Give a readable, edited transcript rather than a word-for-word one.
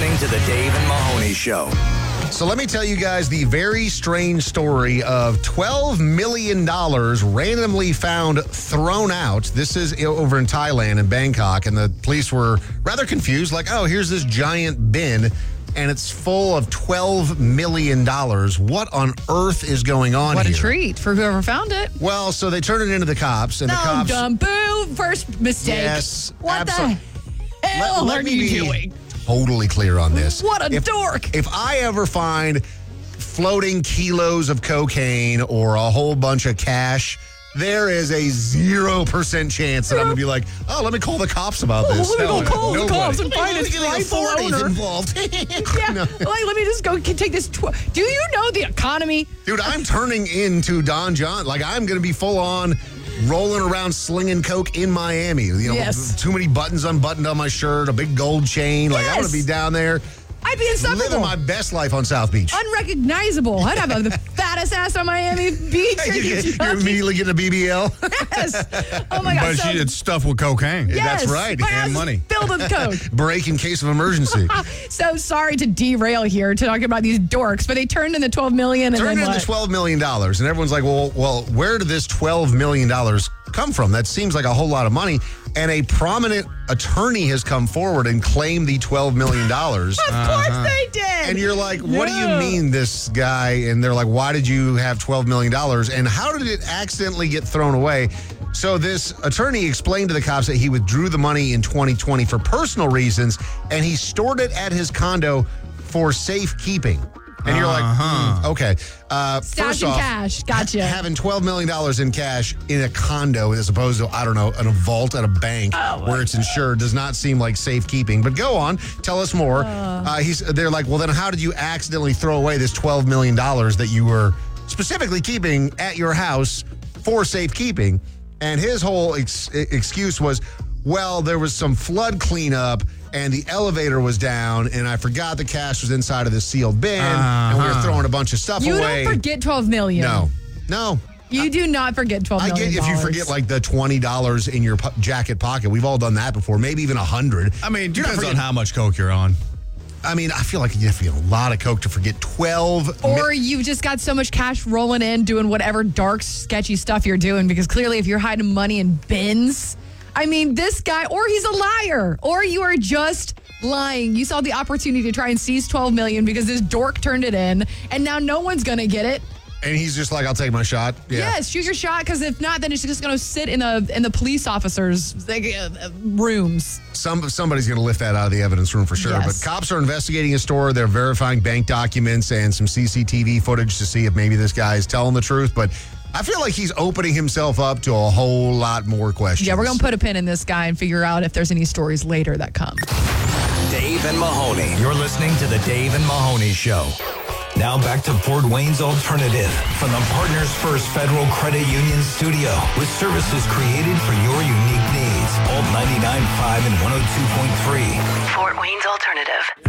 listening to the Dave and Mahoney Show. So let me tell you guys the very strange story of $12 million randomly found thrown out. This is over in Thailand, in Bangkok, and the police were rather confused. Like, oh, here's this giant bin, and it's full of $12 million. What on earth is going on What here? a treat for whoever found it. Well, so they turned it into the cops, and the cops... Dumb, boo, first mistake. Yes, What the hell let are me you be doing? totally clear on this. What a dork. If I ever find floating kilos of cocaine or a whole bunch of cash, there is a 0% chance that I'm going to be like, oh, let me call the cops about this. Let me go call the Nobody. cops and find its rightful authorities owner. involved. Yeah, No. like, let me just go take this. Do you know the economy? Dude, I'm turning into Don John. Like, I'm going to be full on rolling around slinging coke in Miami. You know, Yes. too many buttons unbuttoned on my shirt, a big gold chain. Like, I'm going to Yes. be down there I'd be living insufferable. my best life on South Beach. Unrecognizable. I'd have the fattest ass on Miami Beach. You're immediately getting a BBL. Yes. Oh my God. But it's stuffed with cocaine. Yes, That's right. my And ass is money. filled with coke. Break in case of emergency. So sorry to derail here to talk about these dorks, but they turned in the $12 million and Turned then into what? $12 million. And everyone's like, well, where did this $12 million come from? That seems like a whole lot of money. And a prominent attorney has come forward and claimed the $12 million. Of course they did. And you're like, what do you No. mean this guy? And they're like, why did you have $12 million? And how did it accidentally get thrown away? So this attorney explained to the cops that he withdrew the money in 2020 for personal reasons, and he stored it at his condo for safekeeping. And you're like, okay. Stash First and off, cash. Gotcha. having $12 million in cash in a condo as opposed to, I don't know, in a vault at a bank where it's insured does not seem like safekeeping. But go on, tell us more. They're like, well, then how did you accidentally throw away this $12 million that you were specifically keeping at your house for safekeeping? And his whole excuse was, well, there was some flood cleanup and the elevator was down and I forgot the cash was inside of the sealed bin and we were throwing a bunch of stuff You away. don't forget $12 million. No. You do not forget $12 I million. get if you forget like the $20 in your jacket pocket. We've all done that before. Maybe even 100. I mean, You're not depends on forgetting- how much coke you're on. I mean, I feel like you have to be a lot of coke to forget 12. Or you've just got so much cash rolling in doing whatever dark, sketchy stuff you're doing, because clearly if you're hiding money in bins, I mean, this guy, or he's a liar, or you are just lying. You saw the opportunity to try and seize $12 million because this dork turned it in, and now no one's going to get it. And he's just like, I'll take my shot. Yeah. Yes, shoot your shot, because if not, then it's just going to sit in the police officers' rooms. Somebody's going to lift that out of the evidence room for sure. Yes. But cops are investigating his store. They're verifying bank documents and some CCTV footage to see if maybe this guy is telling the truth. But I feel like he's opening himself up to a whole lot more questions. Yeah, we're going to put a pin in this guy and figure out if there's any stories later that come. Dave and Mahoney. You're listening to the Dave and Mahoney Show. Now back to Fort Wayne's Alternative from the Partners First Federal Credit Union studio with services created for your unique needs. Alt 99.5 and 102.3. Fort Wayne's Alternative.